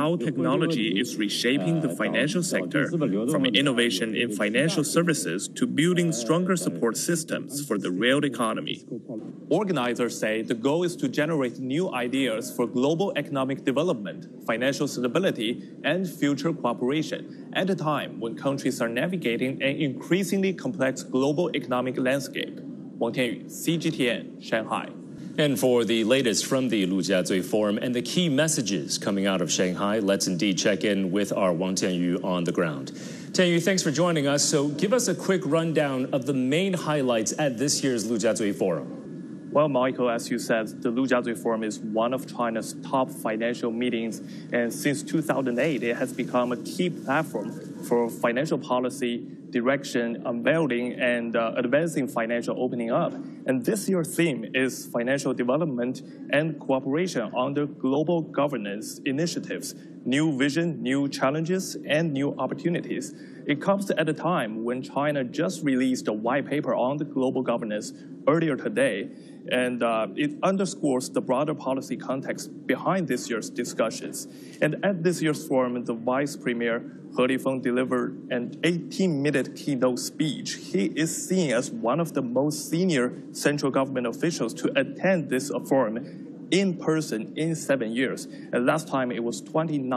how technology is reshaping the financial sector, from innovation in financial services to building stronger support systems for the real economy. Organizers say the goal is to generate new ideas for global economic development, financial stability, and future cooperation at a time when countries are navigating an increasingly complex global economic landscape. Wang Tianyu, CGTN, Shanghai. And for the latest from the Lujiazui Forum and the key messages coming out of Shanghai, let's indeed check in with our Wang Tianyu on the ground. Tianyu, thanks for joining us. So give us a quick rundown of the main highlights at this year's Lujiazui Forum. Well, Michael, as you said, the Lujiazui Forum is one of China's top financial meetings, and since 2008, it has become a key platform for financial policy direction, unveiling, and advancing financial opening up. And this year's theme is financial development and cooperation under global governance initiatives, new vision, new challenges, and new opportunities. It comes at a time when China just released a white paper on the global governance earlier today, and it underscores the broader policy context behind this year's discussions. And at this year's forum, the Vice Premier He Lifeng delivered an 18-minute keynote speech. He is seen as one of the most senior central government officials to attend this forum in person in 7 years. And last time it was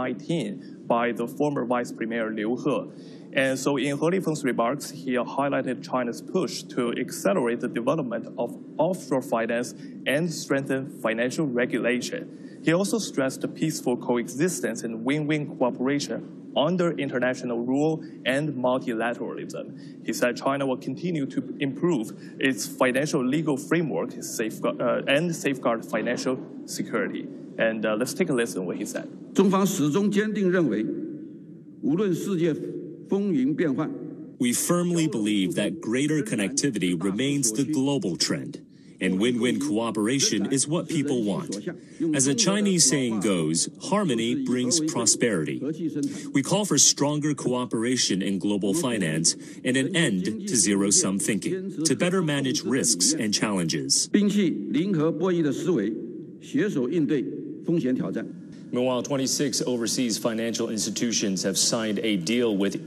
2019 by the former Vice Premier Liu He. And so in He Lifeng's remarks, he highlighted China's push to accelerate the development of offshore finance and strengthen financial regulation. He also stressed the peaceful coexistence and win-win cooperation under international rule and multilateralism. He said China will continue to improve its financial legal framework and safeguard financial security. And let's take a listen to what he said. 中方始终坚定认为，无论世界风云变幻， We firmly believe that greater connectivity remains the global trend, and win-win cooperation is what people want. As a Chinese saying goes, harmony brings prosperity. We call for stronger cooperation in global finance and an end to zero-sum thinking, to better manage risks and challenges. 摒弃零和博弈的思维，携手应对风险挑战。 Meanwhile, 26 overseas financial institutions have signed a deal with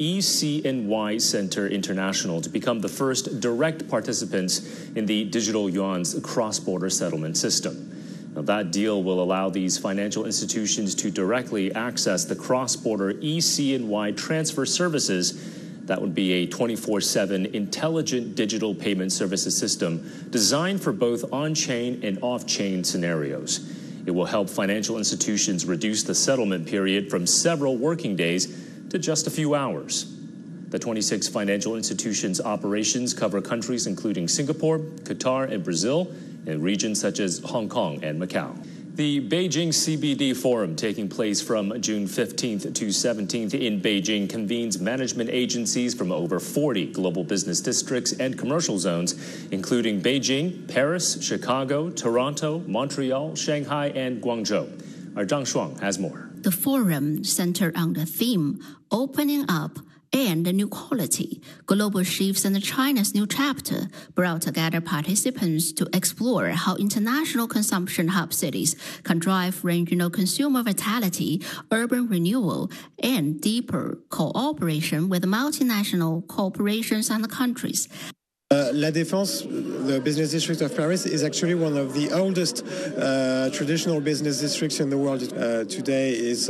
ECNY Center International to become the first direct participants in the digital yuan's cross-border settlement system. Now, that deal will allow these financial institutions to directly access the cross-border ECNY transfer services. That would be a 24/7 intelligent digital payment services system designed for both on-chain and off-chain scenarios. It will help financial institutions reduce the settlement period from several working days to just a few hours. The 26 financial institutions' operations cover countries including Singapore, Qatar, and Brazil, and regions such as Hong Kong and Macau. The Beijing CBD Forum, taking place from June 15th to 17th in Beijing, convenes management agencies from over 40 global business districts and commercial zones, including Beijing, Paris, Chicago, Toronto, Montreal, Shanghai, and Guangzhou. Our Zhang Shuang has more. The forum centered on the theme, Opening Up and New Quality. Global Shifts and China's New Chapter brought together participants to explore how international consumption hub cities can drive regional consumer vitality, urban renewal, and deeper cooperation with multinational corporations and countries. La Défense, the business district of Paris, is actually one of the oldest traditional business districts in the world. Today is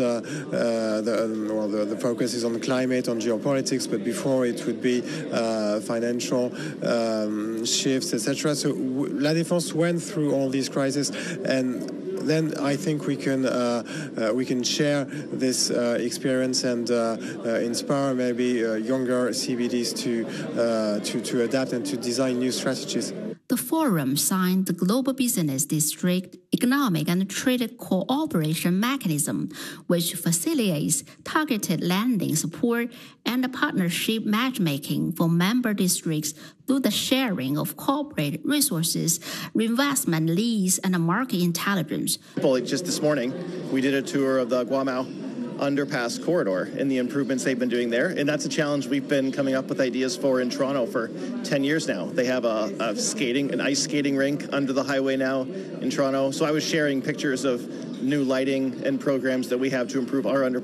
the focus is on climate, on geopolitics, but before it would be financial shifts, etc. So La Défense went through all these crises, and then I think we can share this experience and inspire maybe younger CBDs to adapt and to design new strategies. The forum signed the Global Business District Economic and Trade Cooperation Mechanism, which facilitates targeted lending support and partnership matchmaking for member districts through the sharing of corporate resources, reinvestment leads, and market intelligence. Just this morning, we did a tour of the Guamao underpass corridor and the improvements they've been doing there. And that's a challenge we've been coming up with ideas for in Toronto for 10 years now. They have an ice skating rink under the highway now in Toronto. So I was sharing pictures of new lighting and programs that we have to improve our underpass.